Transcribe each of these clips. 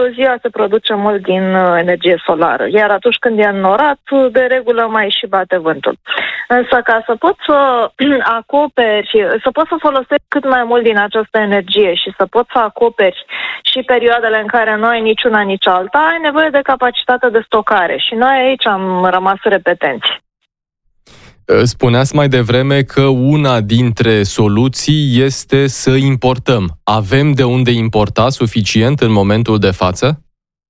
ziua se produce mult din energie solară, iar atunci când e înnorat, de regulă mai și bate vântul. Însă ca să poți să acoperi, să poți să folosești cât mai mult din această energie și să poți să acoperi și perioadele în care nu ai nici una, nici alta, ai nevoie de capacitate de stocare și noi aici am rămas repetenți. Spuneați mai devreme că una dintre soluții este să importăm. Avem de unde importa suficient în momentul de față?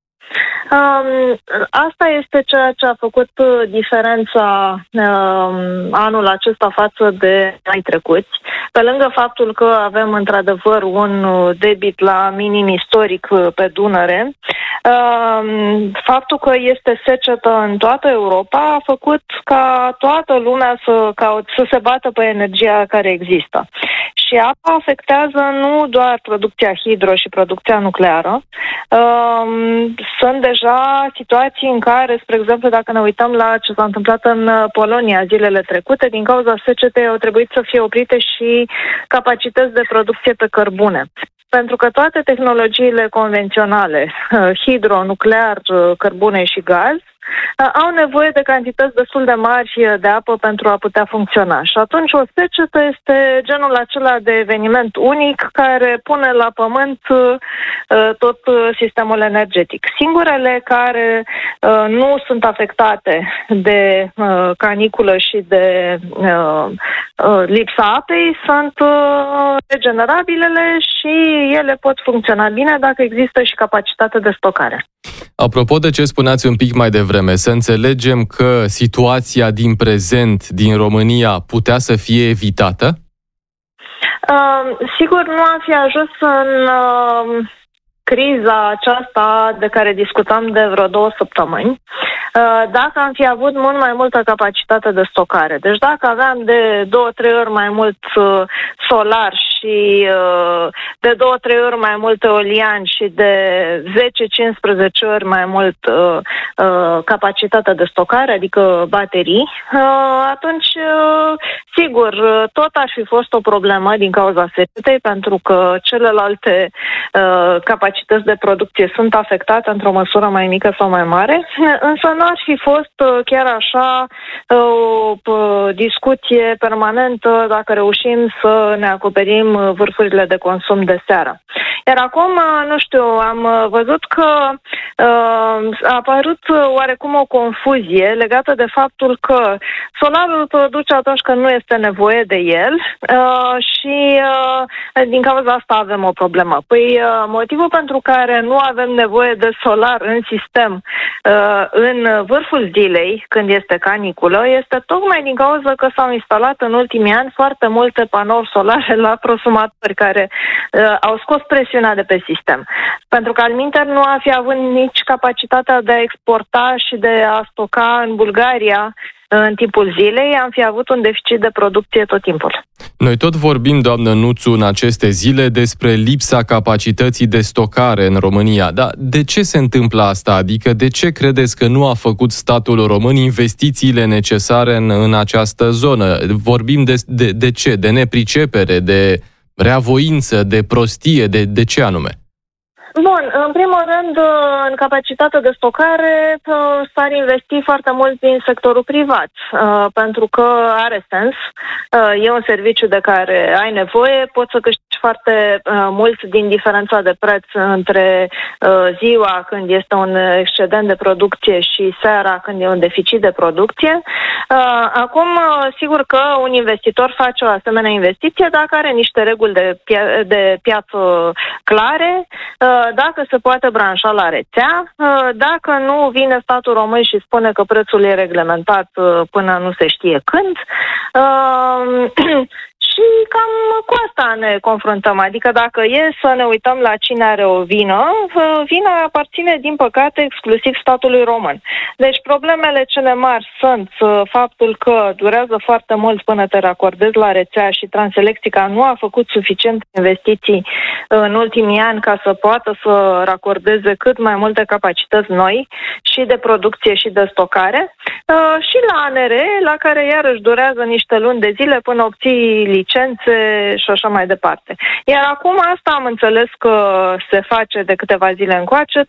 Asta este ceea ce a făcut diferența anul acesta față de anii trecuți. Pe lângă faptul că avem într-adevăr un debit la minim istoric pe Dunăre, faptul că este secetă în toată Europa a făcut ca toată lumea să se bată pe energia care există. Și apa afectează nu doar producția hidro și producția nucleară. Sunt deja situații în care, spre exemplu, dacă ne uităm la ce s-a întâmplat în Polonia zilele trecute, din cauza secetei au trebuit să fie oprite și capacități de producție pe cărbune. Pentru că toate tehnologiile convenționale, hidro, nuclear, cărbune și gaz, au nevoie de cantități destul de mari de apă pentru a putea funcționa. Și atunci o secetă este genul acela de eveniment unic care pune la pământ tot sistemul energetic. Singurele care nu sunt afectate de caniculă și de lipsa apei sunt regenerabilele și ele pot funcționa bine dacă există și capacitate de stocare. Apropo de ce spuneați un pic mai devreme, să înțelegem că situația din prezent din România putea să fie evitată? Sigur, nu am fi ajuns în criza aceasta de care discutam de vreo 2 săptămâni, dacă am fi avut mult mai multă capacitate de stocare. Deci dacă aveam de 2-3 ori mai mult solar și de 2-3 ori mai mult eolian și de 10-15 ori mai mult capacitate de stocare, adică baterii, atunci, sigur, tot ar fi fost o problemă din cauza secetei, pentru că celelalte capacități de producție sunt afectate într-o măsură mai mică sau mai mare, însă nu ar fi fost chiar așa o discuție permanentă dacă reușim să ne acoperim vârfurile de consum de seară. Iar acum, nu știu, am văzut că a apărut oarecum o confuzie legată de faptul că solarul produce atunci când nu este nevoie de el și din cauza asta avem o problemă. Păi motivul pentru care nu avem nevoie de solar în sistem în vârful zilei, când este caniculă, este tocmai din cauza că s-au instalat în ultimii ani foarte multe panouri solare la prosumatori care au scos presiunea de pe sistem. Pentru că alminter nu a fi avut nici capacitatea de a exporta și de a stoca în Bulgaria în timpul zilei, am fi avut un deficit de producție tot timpul. Noi tot vorbim, doamnă Nuțu, în aceste zile despre lipsa capacității de stocare în România. Dar de ce se întâmplă asta? Adică de ce credeți că nu a făcut statul român investițiile necesare în această zonă? Vorbim de ce? De nepricepere, de reavoință, de prostie, de ce anume? Bun, în primul rând, în capacitatea de stocare s-ar investi foarte mult din sectorul privat, pentru că are sens, e un serviciu de care ai nevoie, poți să câștigi foarte mult din diferența de preț între ziua când este un excedent de producție și seara când e un deficit de producție. Acum, sigur că un investitor face o asemenea investiție dacă are niște reguli de piață clare, dacă se poate branșa la rețea, dacă nu vine statul român și spune că prețul e reglementat până nu se știe când. Și cam cu asta ne confruntăm. Adică dacă e să ne uităm la cine are o vină, vina aparține, din păcate, exclusiv statului român. Deci problemele cele mari sunt faptul că durează foarte mult până te racordezi la rețea și Transelectrica nu a făcut suficient investiții în ultimii ani ca să poată să racordeze cât mai multe capacități noi și de producție și de stocare. Și la ANR, la care iarăși durează niște luni de zile până obții licențe și așa mai departe. Iar acum asta am înțeles că se face de câteva zile încoace,